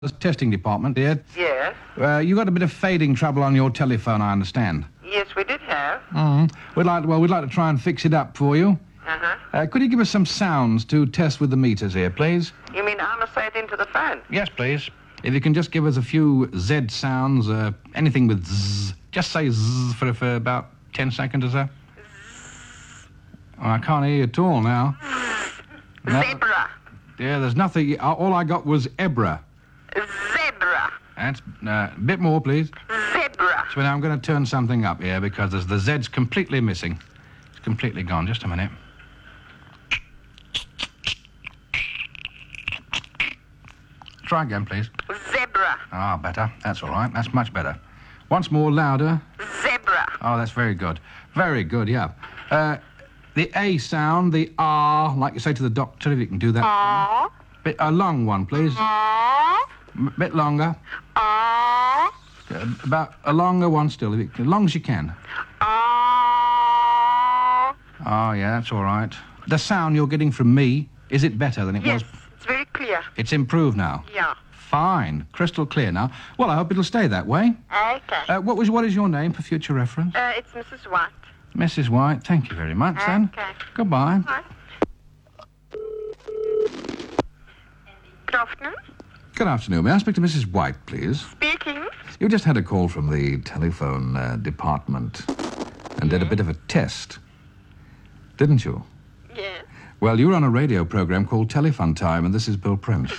The testing department, dear. Yes. You got a bit of fading trouble on your telephone, I understand. Yes, we did have. We'd like to try and fix it up for you. Could you give us some sounds to test with the meters here, please? You mean I must say it into the phone? Yes, please. If you can just give us a few Z sounds, anything with Z. Just say Z for about 10 seconds or so. Oh, I can't hear you at all now. Zebra. Yeah, there's nothing. All I got was Ebra. Zebra. That's a bit more, please. Zebra. So now I'm going to turn something up here because the Z's completely missing. It's completely gone. Just a minute. Try again, please. Zebra. Ah, better. That's all right. That's much better. Once more, louder. Zebra. Oh, that's very good. Very good, yeah. The A sound, the R, like you say to the doctor, if you can do that. A long one, please. Bit longer. About a longer one still, as long as you can. Oh, yeah, that's all right. The sound you're getting from me, is it better than it was? Yes, it's very clear. It's improved now? Yeah. Fine. Crystal clear now. Well, I hope it'll stay that way. Okay. What is your name for future reference? It's Mrs. White. Mrs. White, thank you very much, then. Okay. Goodbye. Bye. Good afternoon. Good afternoon. May I speak to Mrs. White, please? Speaking. You just had a call from the telephone department and did a bit of a test, didn't you? Yes. Well, you were on a radio program called Telephone Time, and this is Bill Prince.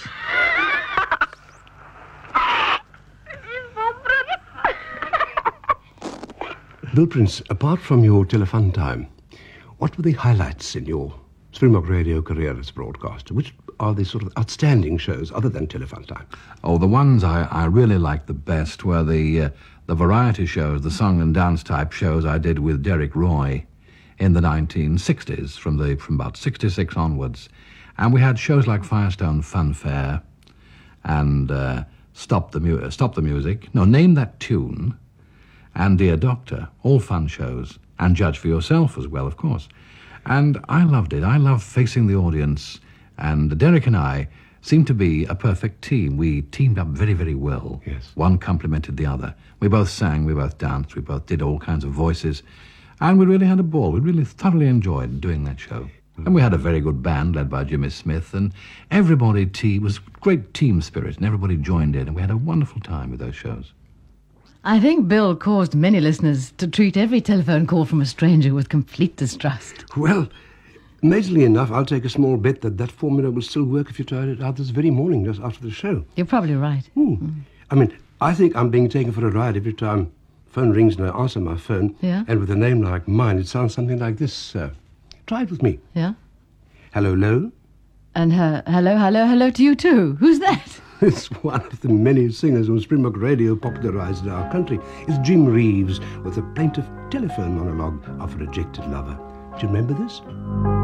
Bill Prince, apart from your Telephone Time, what were the highlights in your Springbok Radio career as a broadcaster? Which are the sort of outstanding shows other than Telephone Time? Oh, the ones I really liked the best were the variety shows, the song and dance type shows I did with Derek Roy in the 1960s, from about 66 onwards. And we had shows like Firestone Funfair and Stop the Music. No, Name That Tune. And Dear Doctor, all fun shows, and Judge for Yourself as well, of course. And I loved it. I loved facing the audience, and Derek and I seemed to be a perfect team. We teamed up very, very well. Yes. One complemented the other. We both sang, we both danced, we both did all kinds of voices, and we really had a ball. We really thoroughly enjoyed doing that show. And we had a very good band led by Jimmy Smith, and everybody was great team spirit, and everybody joined in, and we had a wonderful time with those shows. I think Bill caused many listeners to treat every telephone call from a stranger with complete distrust. Well, amazingly enough, I'll take a small bet that formula will still work if you tried it out this very morning, just after the show. You're probably right. I mean, I think I'm being taken for a ride every time phone rings and I answer my phone. Yeah? And with a name like mine, it sounds something like this. Try it with me. Yeah? Hello, Lo. And hello to you too. Who's that? It's one of the many singers whom Springbok Radio popularised in our country. It's Jim Reeves with a plaintive telephone monologue of a rejected lover. Do you remember this?